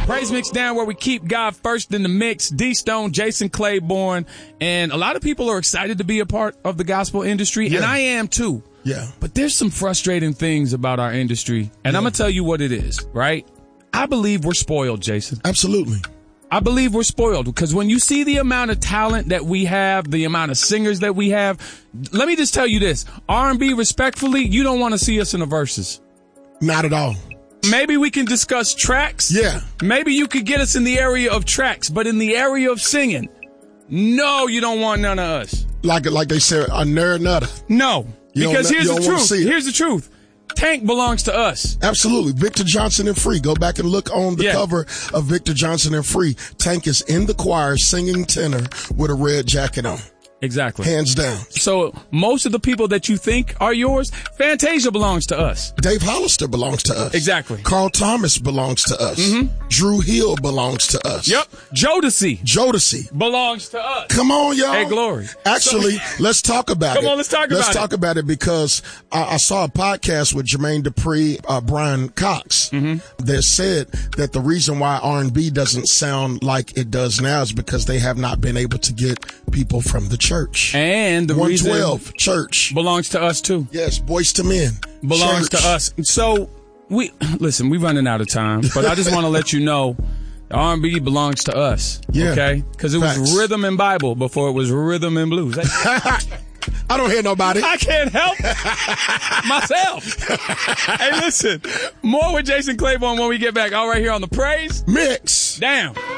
Praise Mix Down, where we keep God first in the mix. D Stone, Jason Claiborne, and a lot of people are excited to be a part of the gospel industry, and I am too. Yeah. But there's some frustrating things about our industry, and I'm going to tell you what it is, right? I believe we're spoiled, Jason. Absolutely. I believe we're spoiled because when you see the amount of talent that we have, the amount of singers that we have, let me just tell you this. R&B, respectfully, you don't want to see us in the verses. Not at all. Maybe we can discuss tracks. Yeah. Maybe you could get us in the area of tracks, but in the area of singing, no, you don't want none of us. Like they said, a nerd nutter. No, because here's the truth. Here's the truth. Tank belongs to us. Absolutely. Victor Johnson and Free. Go back and look on the cover of Victor Johnson and Free. Tank is in the choir singing tenor with a red jacket on. Exactly. Hands down. So most of the people that you think are yours, Fantasia belongs to us. Dave Hollister belongs to us. Exactly. Carl Thomas belongs to us. Mm-hmm. Drew Hill belongs to us. Yep. Jodeci belongs to us. Come on, y'all. Hey, glory. Actually, let's talk about it. Come on, let's talk about it. Let's talk about it because I saw a podcast with Jermaine Dupri, Brian Cox, that said that the reason why R&B doesn't sound like it does now is because they have not been able to get people from the church. And the 112 church belongs to us too. Yes, Boys to Men belongs to us. So we're running out of time, but I just want to let you know R&B belongs to us. Yeah. Okay? Because it was rhythm and Bible before it was rhythm and blues. I don't hear nobody. I can't help myself. Hey, listen, more with Jason Claiborne when we get back. All right here on the Praise Mix Down.